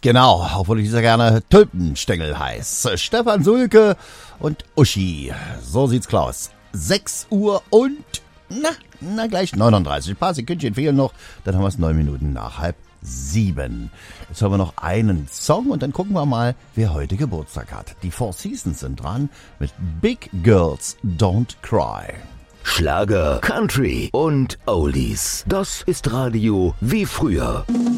Genau, obwohl ich dieser gerne Tulpenstängel heiß. Stefan Sulke und Uschi. So sieht's aus. 6 Uhr und, gleich 39. Ein paar Sekündchen fehlen noch. Dann haben wir es 9 Minuten nach 6:30. Jetzt haben wir noch einen Song und dann gucken wir mal, wer heute Geburtstag hat. Die Four Seasons sind dran mit Big Girls Don't Cry. Schlager, Country und Oldies. Das ist Radio wie früher.